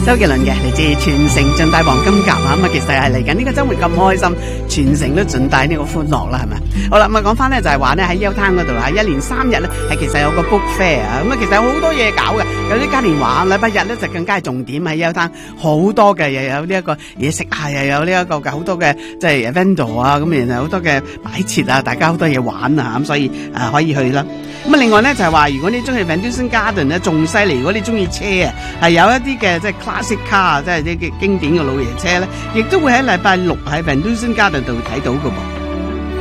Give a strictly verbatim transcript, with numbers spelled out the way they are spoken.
周杰倫嘅嚟自全城盡帶黃金甲啊，咁啊其實係嚟緊呢個周末咁開心，全城都盡帶呢個歡樂啦，係咪？好啦，咁啊講翻咧就係話咧喺 Yaletown 嗰度啦，一連三日咧係其實有個 book fair 啊，咁啊其實有好多嘢搞嘅，有啲嘉年華，禮拜日咧就更加係重點喺 Yaletown，好多嘅又有呢一個嘢食啊，又有呢一個嘅好多嘅即係 vendor 啊，咁然後好多嘅擺設啊，大家好多嘢玩啊，咁所以啊可以去啦。咁啊另外咧就係話如果你中意 Van Dusen Garden 咧仲犀利，如果你中意車啊，係有一啲嘅即係 classic car 即係啲經典嘅老爺車咧，亦都會喺禮拜六喺 Van Dusen Garden 度睇到㗎喎。